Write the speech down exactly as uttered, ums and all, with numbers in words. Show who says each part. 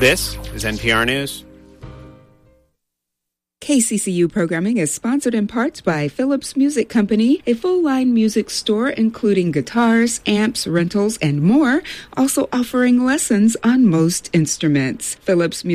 Speaker 1: This is N P R News.
Speaker 2: K C C U programming is sponsored in part by Philips Music Company, a full-line music store including guitars, amps, rentals, and more, also offering lessons on most instruments. Philips Music